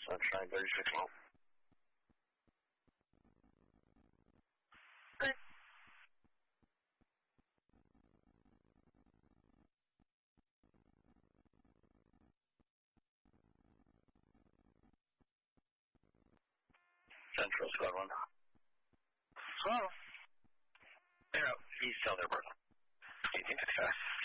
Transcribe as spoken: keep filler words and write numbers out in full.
Sunshine thirty-six low. Good. Central Squad one. Hello? They're out. He's still there, bro. eighteen fifty-five.